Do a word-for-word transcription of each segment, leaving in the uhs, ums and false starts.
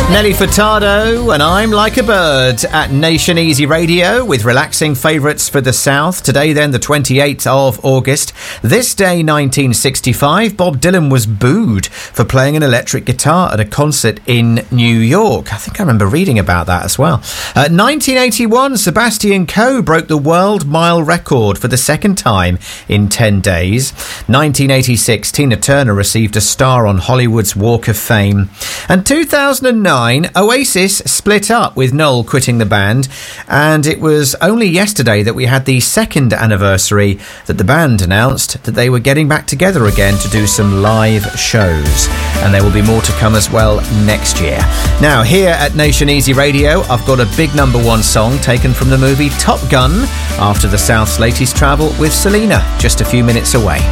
Nelly Furtado and I'm Like a Bird at Nation Easy Radio with relaxing favourites for the South. Today then, the twenty-eighth of August. This day, nineteen sixty-five, Bob Dylan was booed for playing an electric guitar at a concert in New York. I think I remember reading about that as well. Uh, nineteen eighty-one, Sebastian Coe broke the world mile record for the second time in ten days. nineteen eighty-six, Tina Turner received a star on Hollywood's Walk of Fame. And two thousand nine, Oasis split up with Noel quitting the band, and it was only yesterday that we had the second anniversary that the band announced that they were getting back together again to do some live shows, and there will be more to come as well next year. Now, here at Nation Easy Radio, I've got a big number one song taken from the movie Top Gun after the South's latest travel with Selena, just a few minutes away.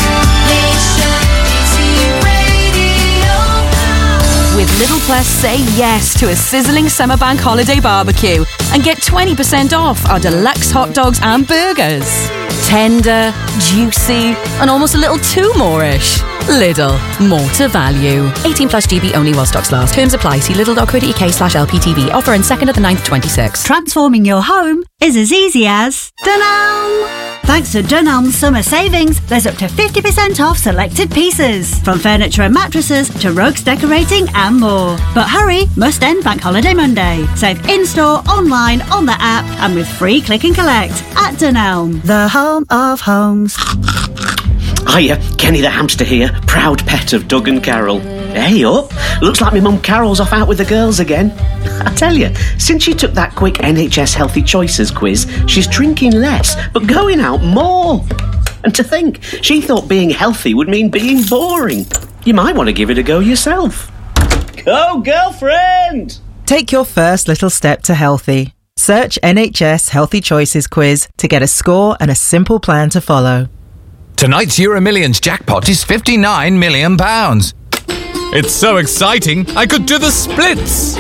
With Little Plus, say yes to a sizzling summer bank holiday barbecue and get twenty percent off our deluxe hot dogs and burgers. Tender, juicy, and almost a little too more-ish. Lidl, more to value. eighteen plus G B only while stocks last. Terms apply. See lidl.co.uk slash LPTV. Offer in second of the ninth twenty-six. Transforming your home is as easy as Dunelm. Thanks to Dunelm's summer savings, there's up to fifty percent off selected pieces. From furniture and mattresses to rugs, decorating and more. But hurry, must end Bank Holiday Monday. Save in-store, online, on the app and with free click and collect at Dunelm, the home of homes. Hiya, Kenny the hamster here, proud pet of Doug and Carol. Hey up, looks like my mum Carol's off out with the girls again. I tell you, since she took that quick N H S Healthy Choices quiz, she's drinking less, but going out more. And to think, she thought being healthy would mean being boring. You might want to give it a go yourself. Go, girlfriend! Take your first little step to healthy. Search N H S Healthy Choices quiz to get a score and a simple plan to follow. Tonight's Euro Millions jackpot is fifty-nine million pounds. It's so exciting, I could do the splits.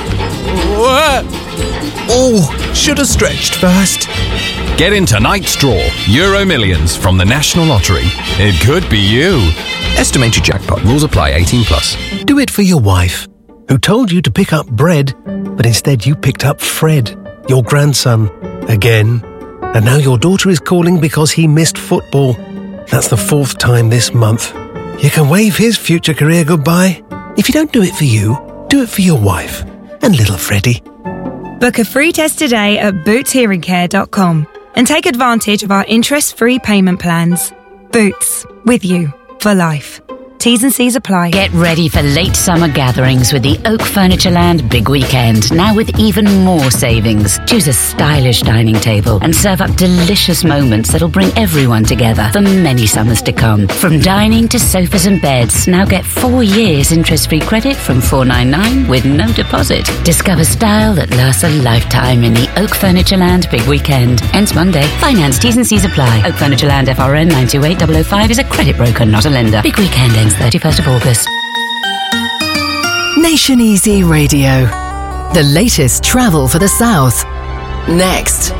Oh, should have stretched first. Get in tonight's draw, Euro Millions from the National Lottery. It could be you. Estimated jackpot, rules apply, eighteen plus. Do it for your wife, who told you to pick up bread, but instead you picked up Fred, your grandson, again. And now your daughter is calling because he missed football. That's the fourth time this month. You can wave his future career goodbye. If you don't do it for you, do it for your wife and little Freddie. Book a free test today at boots hearing care dot com and take advantage of our interest-free payment plans. Boots, with you for life. T's and C's apply. Get ready for late summer gatherings with the Oak Furnitureland Big Weekend, now with even more savings. Choose a stylish dining table and serve up delicious moments that'll bring everyone together for many summers to come. From dining to sofas and beds, now get four years interest-free credit from four ninety-nine with no deposit. Discover style that lasts a lifetime in the Oak Furnitureland Big Weekend. Ends Monday. Finance T's and C's apply. Oak Furnitureland F R N nine two eight zero zero five is a credit broker, not a lender. Big Weekend ends thirty-first of August. Nation Easy Radio. The latest travel for the South. Next.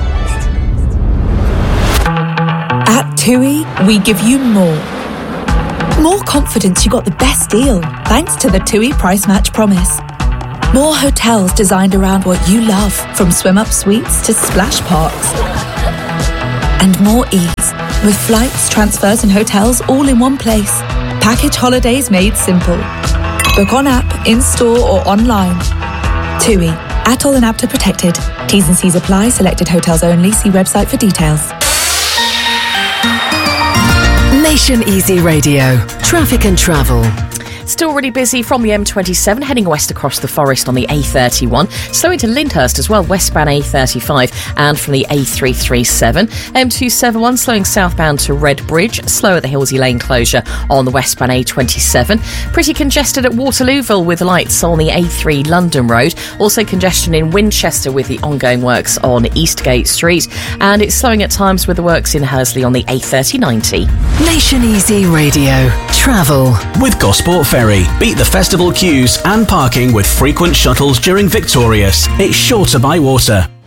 At TUI, we give you more. More confidence you got the best deal thanks to the TUI Price Match Promise. More hotels designed around what you love, from swim-up suites to splash parks. And more ease, with flights, transfers and hotels all in one place. Package holidays made simple. Book on app, in-store or online. TUI. Atoll and APTA protected. T's and C's apply. Selected hotels only. See website for details. Nation Easy Radio. Traffic and travel. Still really busy from the M twenty-seven, heading west across the Forest on the A thirty-one. Slowing to Lyndhurst as well, westbound A thirty-five, and from the A three thirty-seven. M two seventy-one slowing southbound to Redbridge, slow at the Hillsey Lane closure on the westbound A twenty-seven. Pretty congested at Waterlooville with lights on the A three London Road. Also congestion in Winchester with the ongoing works on Eastgate Street. And it's slowing at times with the works in Hursley on the A thirty ninety. Nation Easy Radio. Travel. With Gosport Ferry, beat the festival queues and parking with frequent shuttles during Victorious. It's shorter by water.